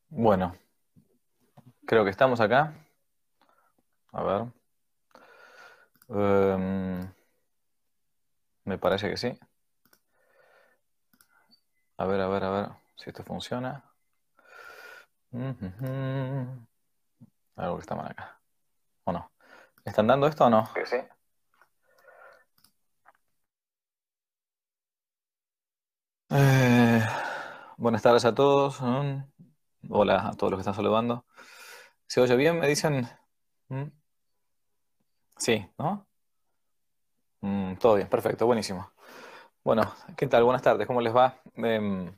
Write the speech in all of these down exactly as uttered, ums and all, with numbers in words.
Bueno, creo que estamos acá. A ver. Em, me parece que sí. A ver, a ver, a ver si esto funciona. Ujujú. Algo que está mal acá. ¿O no? ¿Están dando esto o no? Que sí. Eh, buenas tardes a todos. Mm. Hola a todos los que están saludando. ¿Se oye bien? Me dicen. Mm. Sí, ¿no? Mm, todo bien, perfecto, buenísimo. Bueno, ¿qué tal? Buenas tardes, ¿cómo les va? Em,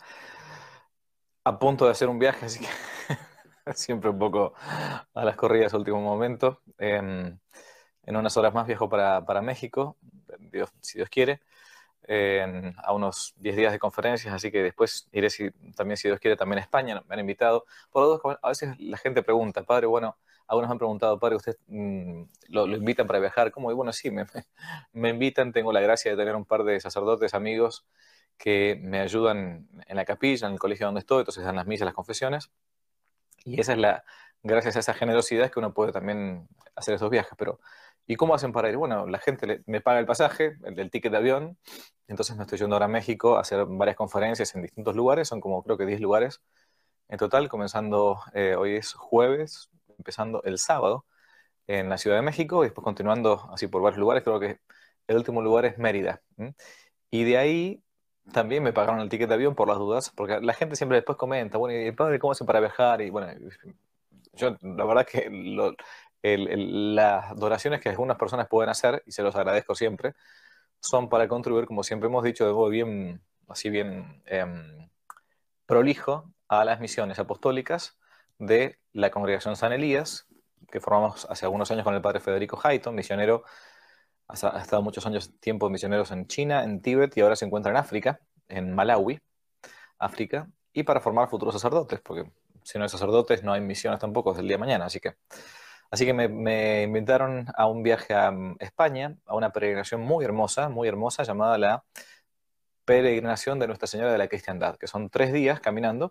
a punto de hacer un viaje, así que siempre un poco a las corridas a último momento. Em, en unas horas más viajo para, para México, Dios, si Dios quiere, en- a unos diez días de conferencias, así que después iré si- también, si Dios quiere, también a España, me han invitado. Por lo dos, a veces la gente pregunta, padre, bueno, algunos me han preguntado, padre, ¿usted mm, lo, lo invitan para viajar? ¿Cómo? Y bueno, sí, me, me invitan, tengo la gracia de tener un par de sacerdotes amigos que me ayudan en la capilla, en el colegio donde estoy, entonces dan las misas, las confesiones, y esa es la, gracias a esa generosidad es que uno puede también hacer esos viajes, pero ¿y cómo hacen para ir? Bueno, la gente le- me paga el pasaje, el, el ticket de avión, entonces me estoy yendo ahora a México a hacer varias conferencias en distintos lugares, son como creo que diez lugares en total, comenzando, eh, hoy es jueves, empezando el sábado en la Ciudad de México y después continuando así por varios lugares, creo que el último lugar es Mérida. ¿M? Y de ahí también me pagaron el ticket de avión por las dudas, porque la gente siempre después comenta, bueno, ¿y padre cómo hacen para viajar? Y bueno, yo la verdad que lo- el- el- las donaciones que algunas personas pueden hacer, y se los agradezco siempre, son para contribuir, como siempre hemos dicho, de modo bien, así bien em, prolijo a las misiones apostólicas de la Congregación San Elías, que formamos hace algunos años con el padre Federico Hayton, misionero, ha, ha estado muchos años tiempo misioneros en China, en Tíbet y ahora se encuentra en África, en Malawi, África, y para formar futuros sacerdotes, porque si no hay sacerdotes no hay misiones tampoco desde el día de mañana, así que, así que me, me invitaron a un viaje a um, España, a una peregrinación muy hermosa, muy hermosa, llamada la Peregrinación de Nuestra Señora de la Cristiandad, que son tres días caminando.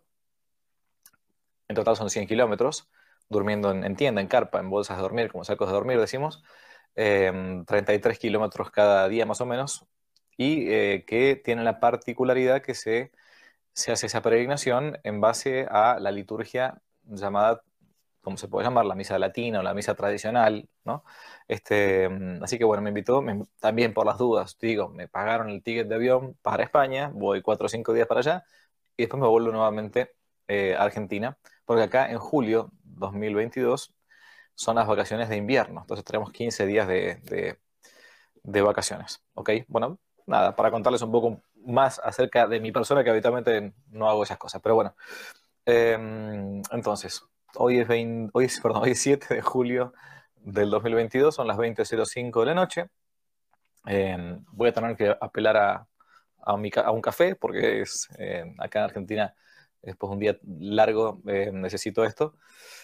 En total son cien kilómetros, durmiendo en, en tienda, en carpa, en bolsas de dormir, como sacos de dormir, decimos. Eh, treinta y tres kilómetros cada día más o menos, y eh, que tiene la particularidad que se, se hace esa peregrinación en base a la liturgia llamada, como se puede llamar, la misa latina o la misa tradicional, ¿no? Este, mm, así que bueno, me invitó, me- también por las dudas, digo, me pagaron el ticket de avión para España, voy cuatro o cinco días para allá, y después me vuelvo nuevamente eh, a Argentina, porque acá en julio dos mil veintidós son las vacaciones de invierno, entonces tenemos quince días de, de- de vacaciones, ¿ok? Bueno, nada, para contarles un poco más acerca de mi persona, que habitualmente no hago esas cosas, pero bueno. Eh, entonces, hoy es, veinte hoy es, perdón, hoy es siete de julio del dos mil veintidós, son las veinte cero cinco de la noche. Eh, voy a tener que apelar a, a, mi ca- a un café porque es, eh, acá en Argentina, después de un día largo, eh, necesito esto.